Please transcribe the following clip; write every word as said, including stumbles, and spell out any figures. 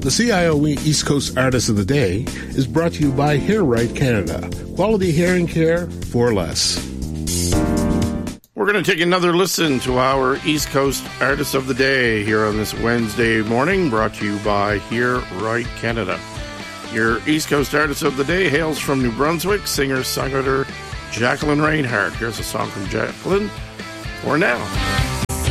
The C I O E East Coast Artist of the Day is brought to you by Hair Right Canada. Quality hearing care for less. We're going to take another listen to our East Coast Artist of the Day here on this Wednesday morning, brought to you by Hair Right Canada. Your East Coast Artist of the Day hails from New Brunswick, singer-songwriter Jacqueline Reinhardt. Here's a song from Jacqueline for now.